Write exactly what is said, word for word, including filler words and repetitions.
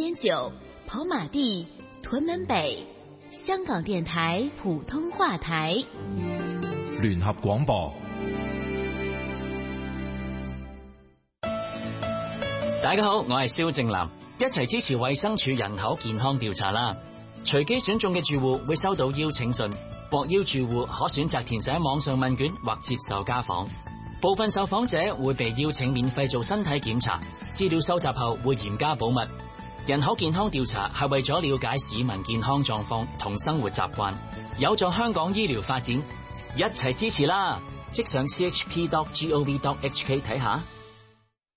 點九，跑馬地、屯門北，香港電台普通話台， 聯合廣播。 大家好，我係蕭正楠，一齊支持衛生署人口健康調查啦！隨機選中嘅住戶會收到邀請信，獲邀住戶可選擇填寫網上問卷或接受家訪。部分受訪者會被邀請免費做身體檢查，資料收集後會嚴加保密。人口健康調查係為咗了解市民健康狀況同生活習慣，有助香港醫療發展，一齊支持啦！即上 c h p dot gov dot h k 睇下。